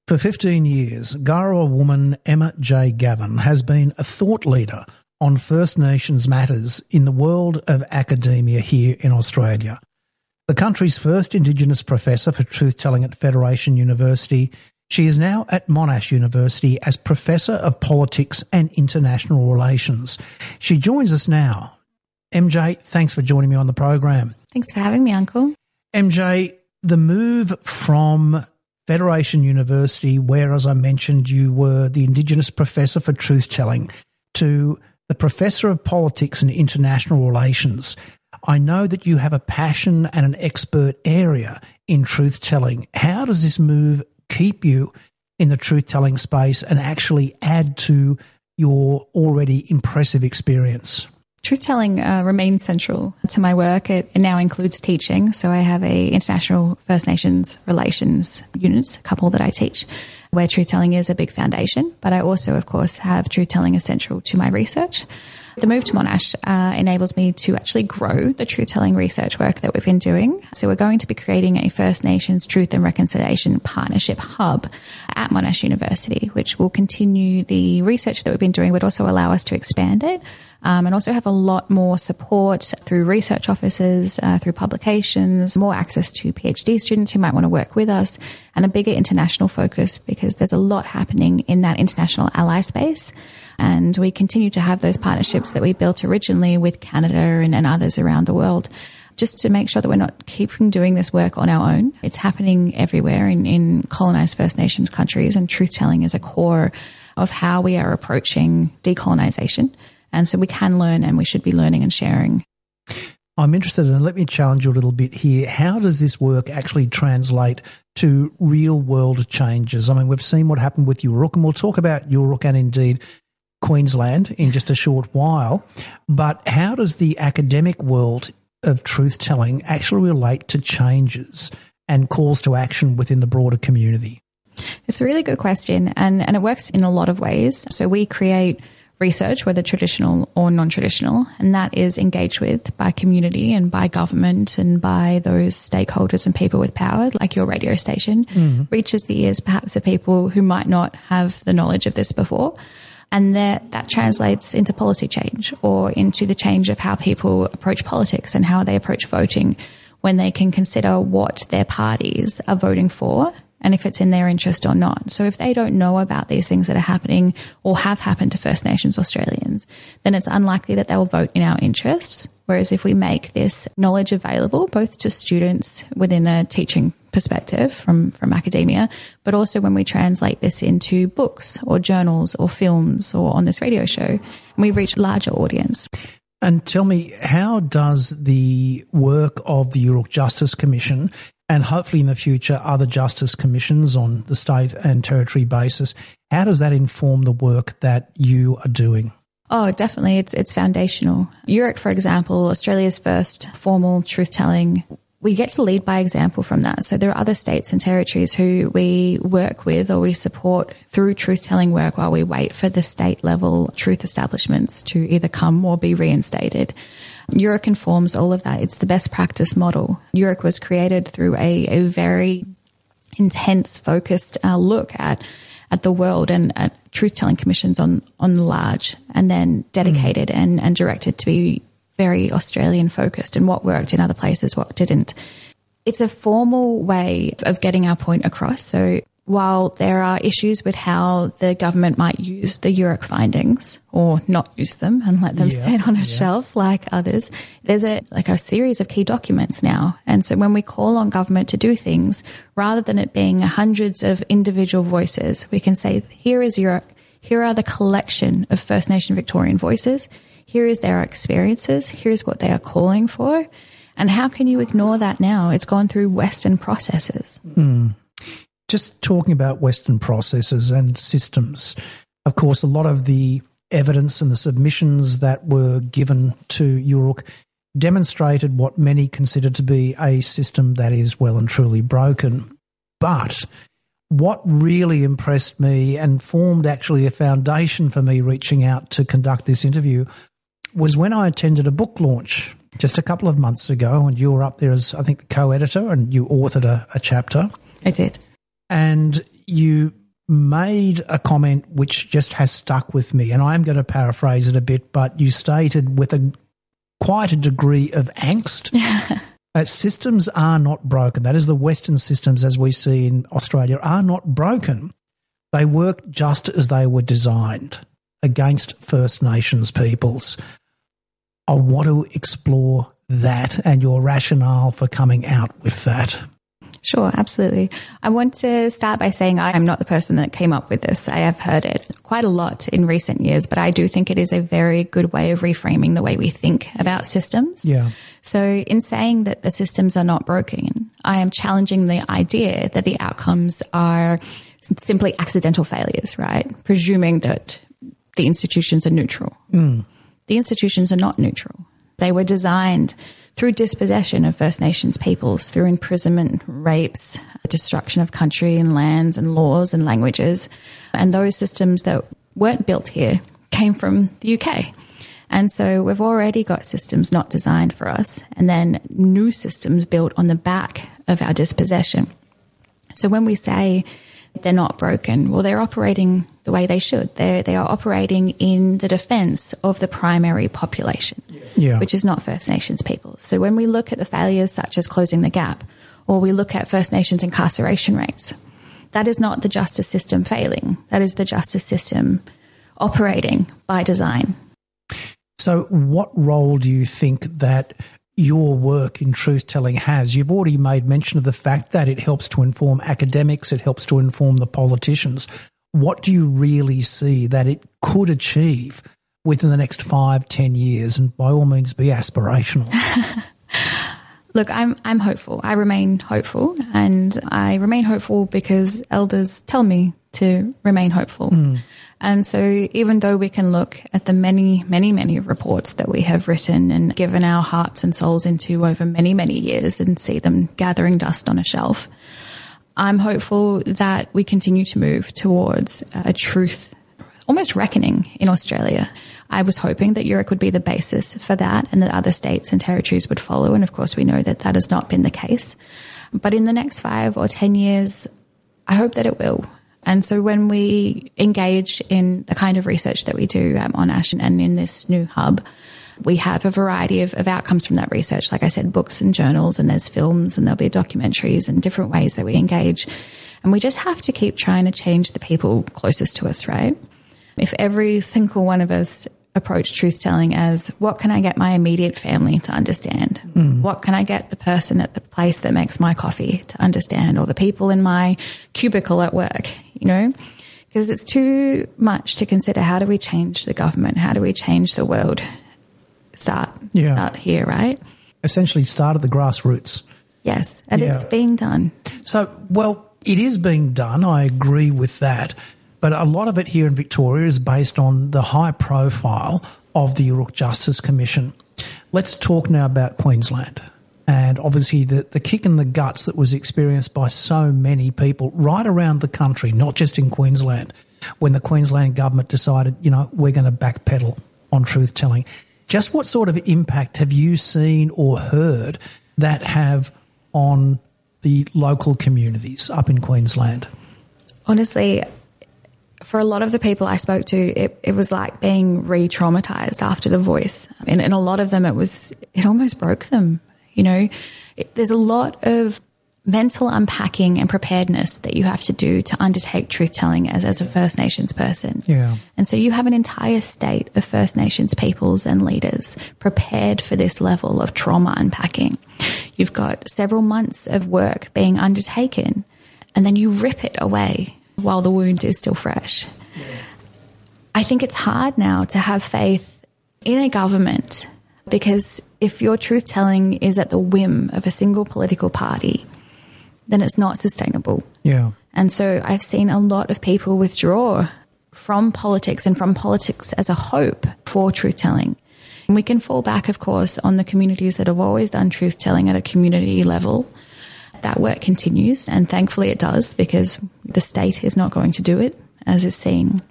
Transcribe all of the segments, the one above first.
For 15 years, Garawa woman Emma J. Gavin has been a thought leader on First Nations matters in the world of academia here in Australia. The country's first Indigenous professor for truth-telling at Federation University, she is now at Monash University as Professor of Politics and International Relations. She joins us now. MJ, thanks for joining me on the program. Thanks for having me, Uncle. MJ, the move from Federation University, where, as I mentioned, you were the Indigenous Professor for Truth-Telling, to the Professor of Politics and International Relations. I know that you have a passion and an expert area in truth-telling. How does this move keep you in the truth-telling space and actually add to your already impressive experience? Truth-telling remains central to my work. It now includes teaching. So I have a International First Nations Relations unit, a couple that I teach, where truth-telling is a big foundation. But I also, of course, have truth-telling essential to my research. The move to Monash enables me to actually grow the truth-telling research work that we've been doing. So we're going to be creating a First Nations Truth and Reconciliation Partnership Hub at Monash University, which will continue the research that we've been doing, but also allow us to expand it. And also have a lot more support through research offices, through publications, more access to PhD students who might want to work with us, and a bigger international focus because there's a lot happening in that international ally space. And we continue to have those partnerships that we built originally with Canada and others around the world, just to make sure that we're not keeping doing this work on our own. It's happening everywhere in colonized First Nations countries, and truth-telling is a core of how we are approaching decolonization. And so we can learn, and we should be learning and sharing. I'm interested, and let me challenge you a little bit here. How does this work actually translate to real-world changes? I mean, we've seen what happened with Yurok, and we'll talk about Yurok and indeed Queensland in just a short while. But how does the academic world of truth-telling actually relate to changes and calls to action within the broader community? It's a really good question, and it works in a lot of ways. So we create research, whether traditional or non-traditional, and that is engaged with by community and by government and by those stakeholders and people with power, like your radio station, reaches the ears perhaps of people who might not have the knowledge of this before. And that translates into policy change or into the change of how people approach politics and how they approach voting when they can consider what their parties are voting for and if it's in their interest or not. So if they don't know about these things that are happening or have happened to First Nations Australians, then it's unlikely that they will vote in our interests. Whereas if we make this knowledge available, both to students within a teaching perspective from academia, but also when we translate this into books or journals or films or on this radio show, and we reach a larger audience. And tell me, how does the work of the Yurok Justice Commission and hopefully in the future other justice commissions on the state and territory basis, how does that inform the work that you are doing? Oh, definitely. It's foundational. Yurok, for example, Australia's first formal truth-telling, we get to lead by example from that. So there are other states and territories who we work with or we support through truth-telling work while we wait for the state-level truth establishments to either come or be reinstated. Yurok informs all of that. It's the best practice model. Yurok was created through a very intense, focused look at the world and at truth-telling commissions on large, and then dedicated and directed to be very Australian-focused and what worked in other places, what didn't. It's a formal way of getting our point across. So while there are issues with how the government might use the Yurok findings or not use them and let them sit on a shelf like others, there's a series of key documents now. And so when we call on government to do things, rather than it being hundreds of individual voices, we can say, here is Yurok, here are the collection of First Nation Victorian voices, here is their experiences, here's what they are calling for. And how can you ignore that now? It's gone through Western processes. Just talking about Western processes and systems, of course, a lot of the evidence and the submissions that were given to Yurok demonstrated what many consider to be a system that is well and truly broken. But what really impressed me and formed actually a foundation for me reaching out to conduct this interview was when I attended a book launch just a couple of months ago, and you were up there as, I think, the co-editor, and you authored a chapter. I did. And you made a comment which just has stuck with me, and I'm going to paraphrase it a bit, but you stated with quite a degree of angst that systems are not broken. That is, the Western systems, as we see in Australia, are not broken. They work just as they were designed against First Nations peoples. I want to explore that and your rationale for coming out with that. Sure, absolutely. I want to start by saying I'm not the person that came up with this. I have heard it quite a lot in recent years, but I do think it is a very good way of reframing the way we think about systems. Yeah. So in saying that the systems are not broken, I am challenging the idea that the outcomes are simply accidental failures, right? Presuming that the institutions are neutral. The institutions are not neutral. They were designed through dispossession of First Nations peoples, through imprisonment, rapes, destruction of country and lands and laws and languages. And those systems that weren't built here came from the UK. And so we've already got systems not designed for us, and then new systems built on the back of our dispossession. So when we say they're not broken, well, they're operating the way they should. They are operating in the defence of the primary population, which is not First Nations people. So when we look at the failures such as Closing the Gap, or we look at First Nations incarceration rates, that is not the justice system failing. That is the justice system operating by design. So what role do you think that your work in truth-telling has? You've already made mention of the fact that it helps to inform academics, it helps to inform the politicians. What do you really see that it could achieve within the next 5-10 years? And by all means, be aspirational. Look, I'm hopeful. I remain hopeful, and I remain hopeful because elders tell me to remain hopeful. And so even though we can look at the many, many, many reports that we have written and given our hearts and souls into over many, many years and see them gathering dust on a shelf, I'm hopeful that we continue to move towards a truth, almost reckoning in Australia. I was hoping that URIC would be the basis for that and that other states and territories would follow. And of course, we know that that has not been the case. But in the next 5 or 10 years, I hope that it will. And so when we engage in the kind of research that we do at Monash and in this new hub, we have a variety of outcomes from that research. Like I said, books and journals, and there's films, and there'll be documentaries and different ways that we engage. And we just have to keep trying to change the people closest to us, right? If every single one of us approach truth-telling as, what can I get my immediate family to understand? What can I get the person at the place that makes my coffee to understand, or the people in my cubicle at work, you know? Because it's too much to consider, how do we change the government? How do we change the world? Start here, right? Essentially start at the grassroots. Yes, and it's being done. So, well, it is being done. I agree with that. But a lot of it here in Victoria is based on the high profile of the Yoorrook Justice Commission. Let's talk now about Queensland, and obviously the kick in the guts that was experienced by so many people right around the country, not just in Queensland, when the Queensland government decided, you know, we're going to backpedal on truth-telling. Just what sort of impact have you seen or heard that have on the local communities up in Queensland? Honestly, for a lot of the people I spoke to, it was like being re-traumatized after The Voice. And a lot of them, it almost broke them. You know, there's a lot of mental unpacking and preparedness that you have to do to undertake truth-telling as a First Nations person. Yeah. And so you have an entire state of First Nations peoples and leaders prepared for this level of trauma unpacking. You've got several months of work being undertaken, and then you rip it away while the wound is still fresh. Yeah. I think it's hard now to have faith in a government, because if your truth-telling is at the whim of a single political party, then it's not sustainable. Yeah. And so I've seen a lot of people withdraw from politics and from politics as a hope for truth-telling. And we can fall back, of course, on the communities that have always done truth-telling at a community level. That work continues, and thankfully it does, because the state is not going to do it, as is seen.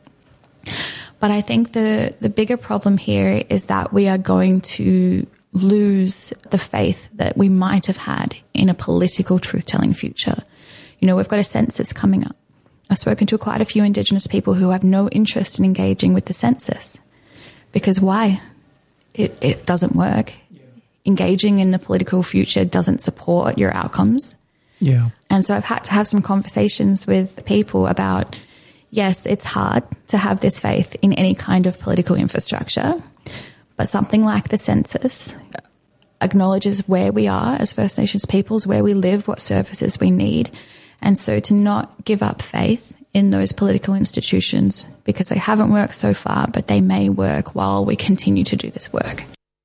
But I think the bigger problem here is that we are going to lose the faith that we might have had in a political truth-telling future. You know, we've got a census coming up, I've spoken to quite a few Indigenous people who have no interest in engaging with the census. Because why? It doesn't work. Yeah. Engaging in the political future doesn't support your outcomes. Yeah. And so I've had to have some conversations with people about, yes, it's hard to have this faith in any kind of political infrastructure, but something like the census acknowledges where we are as First Nations peoples, where we live, what services we need. And so to not give up faith in those political institutions because they haven't worked so far, but they may work while we continue to do this work.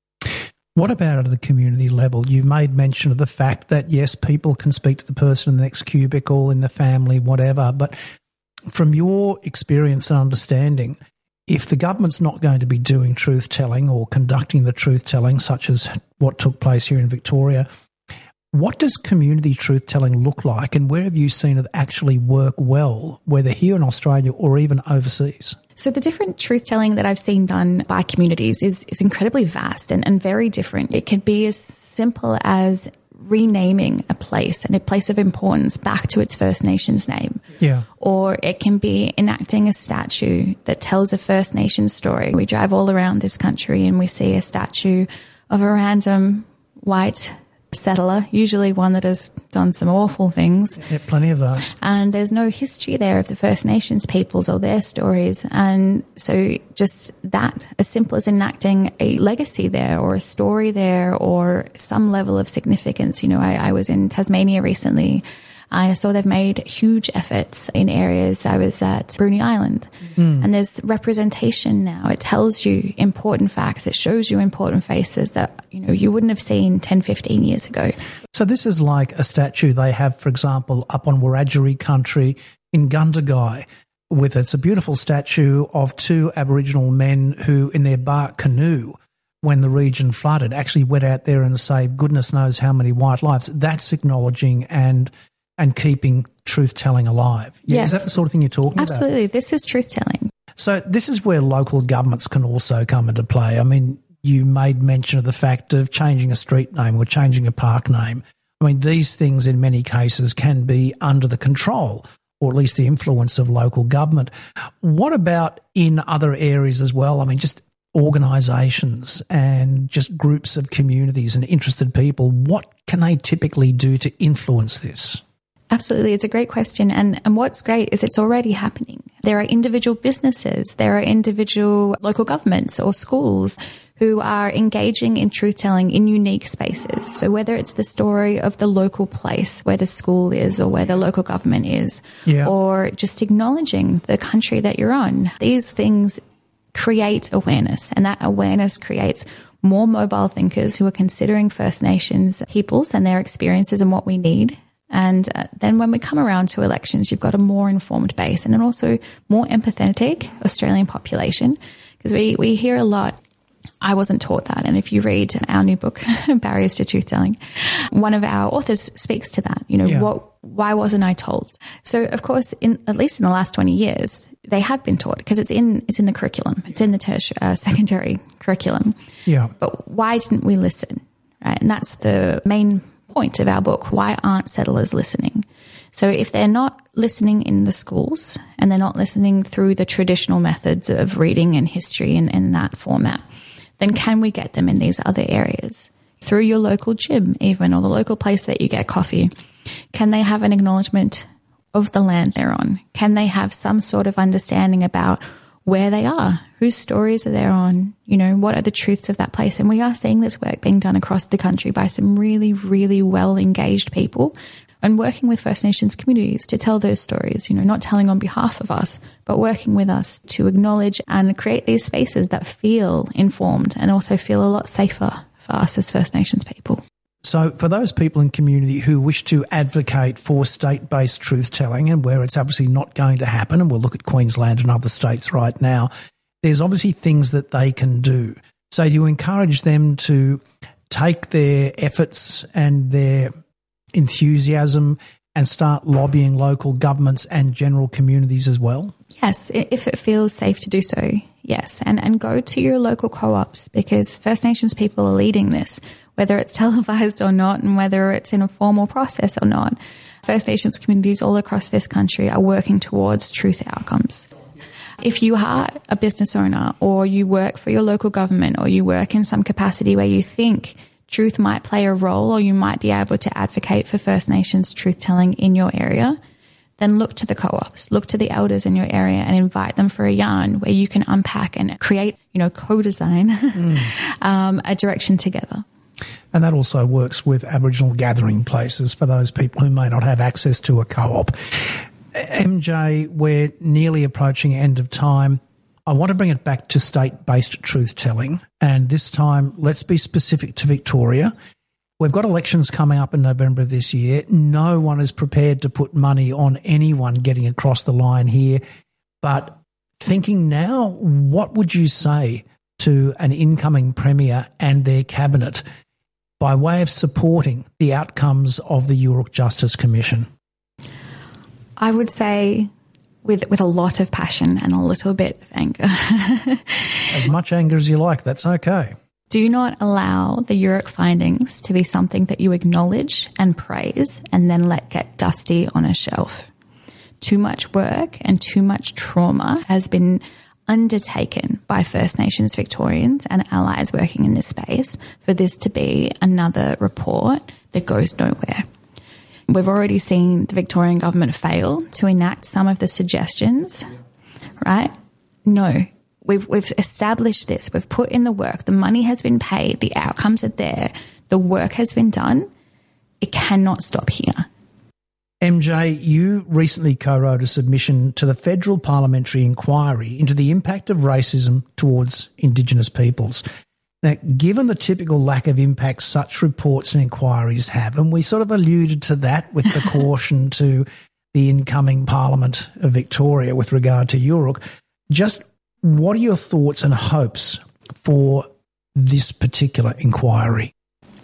What about at the community level? You made mention of the fact that, yes, people can speak to the person in the next cubicle, in the family, whatever, but from your experience and understanding, if the government's not going to be doing truth-telling or conducting the truth-telling, such as what took place here in Victoria, what does community truth-telling look like, and where have you seen it actually work well, whether here in Australia or even overseas? So the different truth-telling that I've seen done by communities is incredibly vast and very different. It could be as simple as renaming a place and a place of importance back to its First Nations name. Yeah. Or it can be enacting a statue that tells a First Nations story. We drive all around this country and we see a statue of a random white settler, usually one that has done some awful things. Yeah, plenty of those. And there's no history there of the First Nations peoples or their stories. And so just that, as simple as enacting a legacy there or a story there or some level of significance. You know, I was in Tasmania recently. I saw they've made huge efforts in areas. I was at Bruny Island and there's representation now. It tells you important facts. It shows you important faces that, you know, you wouldn't have seen 10, 15 years ago. So this is like a statue they have, for example, up on Wiradjuri country in Gundagai. It's a beautiful statue of two Aboriginal men who, in their bark canoe, when the region flooded, actually went out there and saved goodness knows how many white lives. That's acknowledging and keeping truth-telling alive. Yeah, yes. Is that the sort of thing you're talking about? Absolutely. This is truth-telling. So this is where local governments can also come into play. I mean, you made mention of the fact of changing a street name or changing a park name. I mean, these things in many cases can be under the control or at least the influence of local government. What about in other areas as well? I mean, just organisations and just groups of communities and interested people, what can they typically do to influence this? Absolutely. It's a great question. And what's great is it's already happening. There are individual businesses, there are individual local governments or schools who are engaging in truth-telling in unique spaces. So whether it's the story of the local place where the school is or where the local government is, or just acknowledging the country that you're on, these things create awareness, and that awareness creates more mobile thinkers who are considering First Nations peoples and their experiences and what we need. And then when we come around to elections, you've got a more informed base and an also more empathetic Australian population, because we hear a lot. I wasn't taught that. And if you read our new book, Barriers to Truth-Telling, one of our authors speaks to that. You know, why wasn't I told? So, of course, at least in the last 20 years, they have been taught because it's in the curriculum. It's in the secondary curriculum. Yeah. But why didn't we listen? Right? And that's the main point of our book. Why aren't settlers listening? So if they're not listening in the schools and they're not listening through the traditional methods of reading and history and in that format, then can we get them in these other areas? Through your local gym even, or the local place that you get coffee. Can they have an acknowledgement of the land they're on? Can they have some sort of understanding about where they are, whose stories are they on, you know, what are the truths of that place? And we are seeing this work being done across the country by some really, really well-engaged people and working with First Nations communities to tell those stories, you know, not telling on behalf of us, but working with us to acknowledge and create these spaces that feel informed and also feel a lot safer for us as First Nations people. So for those people in community who wish to advocate for state-based truth-telling and where it's obviously not going to happen, and we'll look at Queensland and other states right now, there's obviously things that they can do. So do you encourage them to take their efforts and their enthusiasm and start lobbying local governments and general communities as well? Yes, if it feels safe to do so, yes. And go to your local co-ops, because First Nations people are leading this, whether it's televised or not and whether it's in a formal process or not. First Nations communities all across this country are working towards truth outcomes. If you are a business owner, or you work for your local government, or you work in some capacity where you think truth might play a role, or you might be able to advocate for First Nations truth-telling in your area, then look to the co-ops, look to the elders in your area and invite them for a yarn where you can unpack and create, co-design a direction together. And that also works with Aboriginal gathering places for those people who may not have access to a co-op. MJ, we're nearly approaching end of time. I want to bring it back to state-based truth-telling, and this time let's be specific to Victoria. We've got elections coming up in November this year. No one is prepared to put money on anyone getting across the line here. But thinking now, what would you say to an incoming Premier and their cabinet by way of supporting the outcomes of the Yoorrook Justice Commission? I would say with a lot of passion and a little bit of anger. As much anger as you like, that's okay. Do not allow the Yoorrook findings to be something that you acknowledge and praise and then let get dusty on a shelf. Too much work and too much trauma has been undertaken by First Nations Victorians and allies working in this space for this to be another report that goes nowhere. We've already seen the Victorian government fail to enact some of the suggestions, right? No. We've established this. We've put in the work. The money has been paid. The outcomes are there. The work has been done. It cannot stop here. MJ, you recently co-wrote a submission to the Federal Parliamentary Inquiry into the impact of racism towards Indigenous peoples. Now, given the typical lack of impact such reports and inquiries have, and we sort of alluded to that with the caution to the incoming Parliament of Victoria with regard to Yoorrook, just what are your thoughts and hopes for this particular inquiry?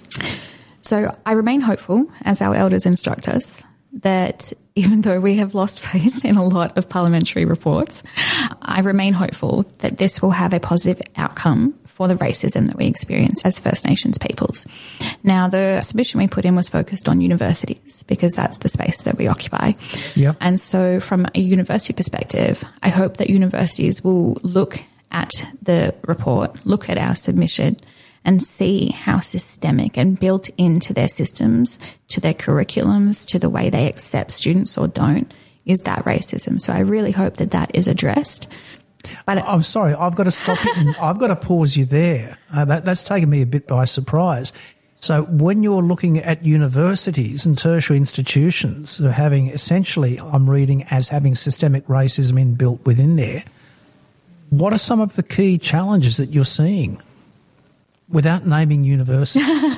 So I remain hopeful, as our elders instruct us, that even though we have lost faith in a lot of parliamentary reports, I remain hopeful that this will have a positive outcome for the racism that we experience as First Nations peoples. Now, the submission we put in was focused on universities because that's the space that we occupy. Yep. And so from a university perspective, I hope that universities will look at the report, look at our submission and see how systemic and built into their systems, to their curriculums, to the way they accept students or don't, is that racism. So I really hope that that is addressed. But I'm sorry, I've got to stop you. I've got to pause you there. That's taken me a bit by surprise. So when you're looking at universities and tertiary institutions having essentially, I'm reading, as having systemic racism inbuilt within there, what are some of the key challenges that you're seeing without naming universities?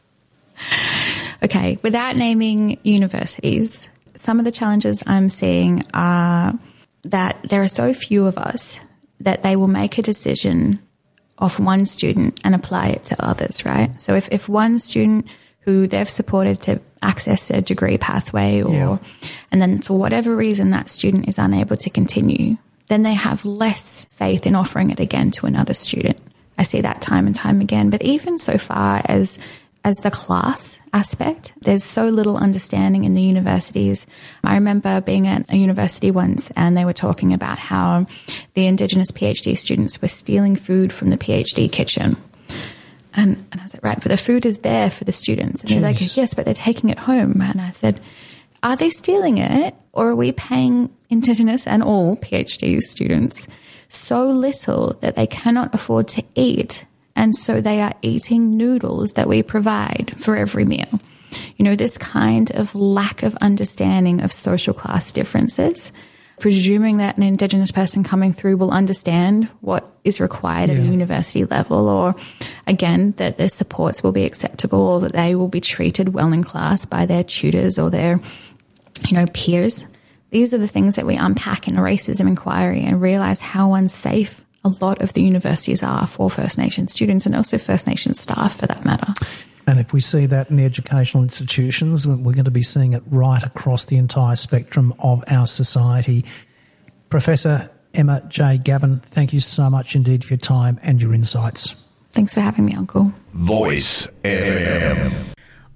Okay, without naming universities, some of the challenges I'm seeing are that there are so few of us that they will make a decision of one student and apply it to others, right? So if one student who they've supported to access a degree pathway and then for whatever reason that student is unable to continue, then they have less faith in offering it again to another student. I see that time and time again. But even so far as the class aspect, there's so little understanding in the universities. I remember being at a university once and they were talking about how the Indigenous PhD students were stealing food from the PhD kitchen. And I said, right, but the food is there for the students. And they're like, yes, but they're taking it home. And I said, are they stealing it, or are we paying Indigenous and all PhD students so little that they cannot afford to eat? And so they are eating noodles that we provide for every meal. You know, this kind of lack of understanding of social class differences, presuming that an Indigenous person coming through will understand what is required at a university level, or again, that their supports will be acceptable, or that they will be treated well in class by their tutors or their, peers. These are the things that we unpack in a racism inquiry and realize how unsafe a lot of the universities are for First Nations students and also First Nations staff for that matter. And if we see that in the educational institutions, we're going to be seeing it right across the entire spectrum of our society. Professor Emma J. Gavin, thank you so much indeed for your time and your insights. Thanks for having me, Uncle. Voice FM.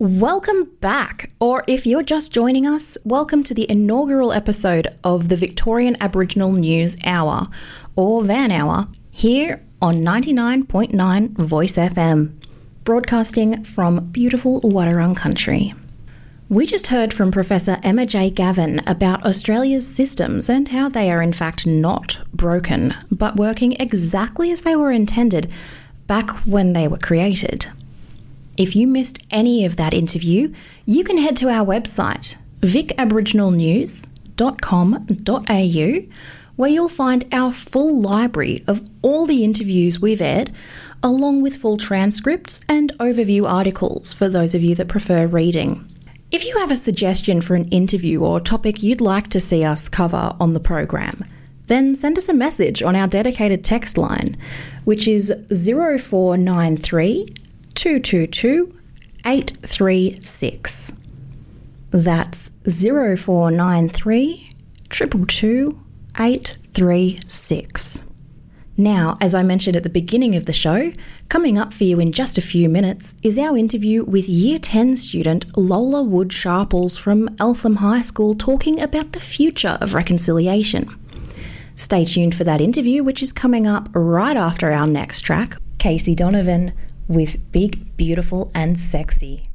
Welcome back, or if you're just joining us, welcome to the inaugural episode of the Victorian Aboriginal News Hour, or Van Hour, here on 99.9 Voice FM, broadcasting from beautiful Wadawurrung country. We just heard from Professor Emma J. Gavin about Australia's systems and how they are in fact not broken, but working exactly as they were intended back when they were created. If you missed any of that interview, you can head to our website, vicaboriginalnews.com.au, where you'll find our full library of all the interviews we've aired, along with full transcripts and overview articles for those of you that prefer reading. If you have a suggestion for an interview or topic you'd like to see us cover on the program, then send us a message on our dedicated text line, which is 0493 222 836. That's 0493 222 836. Now, as I mentioned at the beginning of the show, coming up for you in just a few minutes is our interview with Year 10 student Lola Wood Sharples from Eltham High School talking about the future of reconciliation. Stay tuned for that interview, which is coming up right after our next track, Casey Donovan with Big, Beautiful and Sexy.